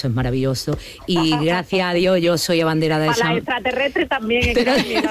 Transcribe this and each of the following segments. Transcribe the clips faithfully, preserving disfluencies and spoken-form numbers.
esto es maravilloso. Y gracias a Dios yo soy abanderada de Para San... la extraterrestre también. Pero,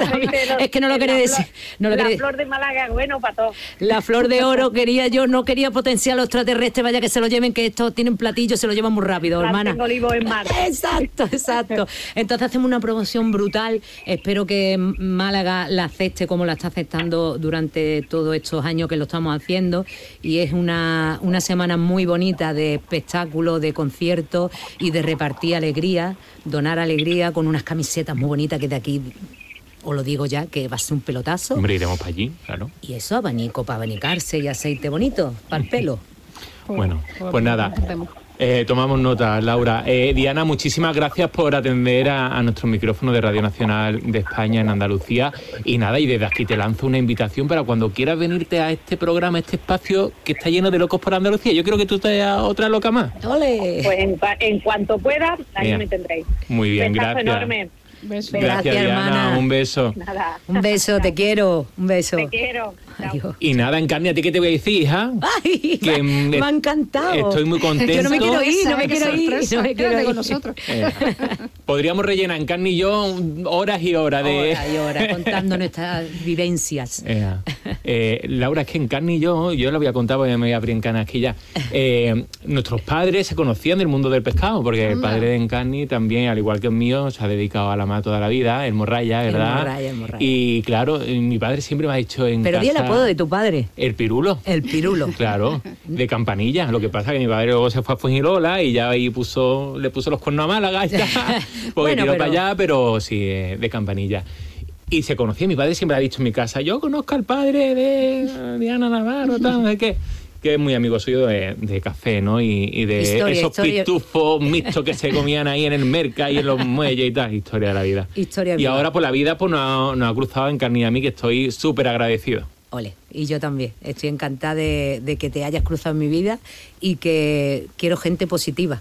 es que no lo quería decir. No lo la quería... flor de Málaga, bueno, para todos. La flor de oro quería yo, no quería potenciar a los extraterrestres, vaya que se lo lleven, que estos tienen platillos, se lo llevan muy rápido, hermana. Tengo olivos en mar. Exacto, exacto. Entonces hacemos una promoción brutal. Espero que Málaga la acepte como la está aceptando durante todos estos años que lo estamos haciendo. Y es una, una semana muy bonita de espectáculos, de conciertos y de repartir alegría, donar alegría con unas camisetas muy bonitas que de aquí... Os lo digo ya, que va a ser un pelotazo. Hombre, iremos para allí, claro. Y eso, abanico para abanicarse y aceite bonito para el pelo. Bueno, pues nada, eh, tomamos nota, Laura. Eh, Diana, muchísimas gracias por atender a, a nuestro micrófono de Radio Nacional de España en Andalucía. Y nada, y desde aquí te lanzo una invitación para cuando quieras venirte a este programa, a este espacio que está lleno de locos por Andalucía. Yo creo que tú te das otra loca más. ¡Ole! Pues en, en cuanto pueda, ahí Bien. me tendréis. Muy bien, Besazo gracias. enorme. Beso. Gracias, Gracias, Diana, hermana. un beso. Nada. Un beso, te quiero. Un beso. Te quiero. Chao. Adiós. Y nada, Encarni, ¿a ti qué te voy a decir, hija? Ay, Que, me, mm, me ha encantado. Estoy muy contento. Yo no me quiero ir, no me Qué quiero ir. sorpresa. No me quiero Quédate ir. con nosotros. Eh, podríamos rellenar, Encarni y yo, horas y horas de... Horas y horas contando nuestras vivencias. Eh, eh, Laura, es que Encarni y yo, yo lo voy a contar porque me voy a abrir en canasquilla. Eh, nuestros padres se conocían del mundo del pescado, porque el padre de Encarni también, al igual que el mío, se ha dedicado a la mar toda la vida, el morralla, ¿verdad? El morralla, el morralla. Y claro, eh, mi padre siempre me ha dicho en Pero di el casa, apodo de tu padre. el pirulo. El pirulo. Claro, de Campanilla. Lo que pasa es que mi padre luego se fue a Fuengirola y ya ahí puso, le puso los cuernos a Málaga, ya, porque Bueno, tiró pero- para allá, pero sí, eh, de Campanilla. Y se conocía, mi padre siempre ha dicho en mi casa, yo conozco al padre de Diana Navarro, tal, no sé qué, que es muy amigo suyo de, de café, ¿no? Y, y de Historia, esos historia. pitufos mixtos que se comían ahí en el merca y en los muelles y tal, historia de la vida. Historia y viva. ahora, pues la vida pues nos ha, nos ha cruzado en Encarni y a mí, que estoy súper agradecido. Ole, y yo también. Estoy encantada de, de que te hayas cruzado en mi vida y que quiero gente positiva.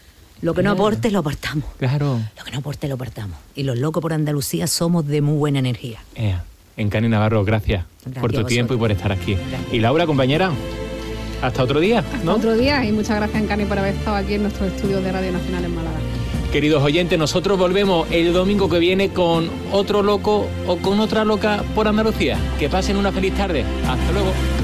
Lo que no aporte, lo apartamos. Claro. Lo que no aporte, lo apartamos. Y los locos por Andalucía somos de muy buena energía. Eh, Encarni Navarro, gracias, Gracias por tu a tiempo y vosotros. por estar aquí. Gracias. Y Laura, compañera, hasta otro día, ¿no? Otro día, y muchas gracias, Encarni, por haber estado aquí en nuestro estudio de Radio Nacional en Málaga. Queridos oyentes, nosotros volvemos el domingo que viene con otro loco o con otra loca por Andalucía. Que pasen una feliz tarde. Hasta luego.